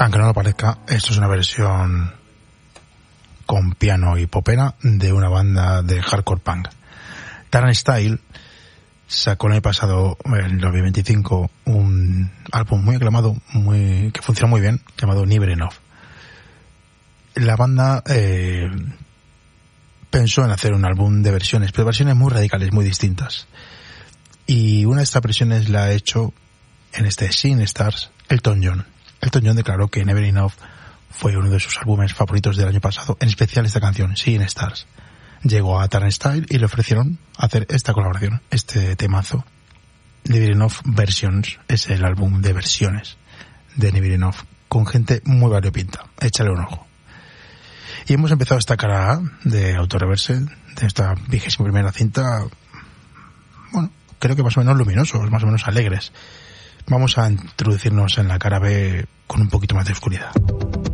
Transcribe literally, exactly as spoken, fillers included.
Aunque no lo parezca, esto es una versión con piano y popera de una banda de hardcore punk. Turnstile sacó en el pasado, en el dos mil veinticinco, un álbum muy aclamado, muy que funcionó muy bien, llamado Nibrenov. La banda eh, pensó en hacer un álbum de versiones, pero versiones muy radicales, muy distintas. Y una de estas versiones la ha hecho en este Seeing Stars Elton John. Elton John declaró que Never Enough fue uno de sus álbumes favoritos del año pasado, en especial esta canción, Seeing Stars. Llegó a Turnstile y le ofrecieron hacer esta colaboración, este temazo. Never Enough Versions es el álbum de versiones de Never Enough, con gente muy variopinta. Échale un ojo. Y hemos empezado esta cara A de Autoreverse, de esta vigésima primera cinta, bueno, creo que más o menos luminosos, más o menos alegres. Vamos a introducirnos en la cara B con un poquito más de oscuridad.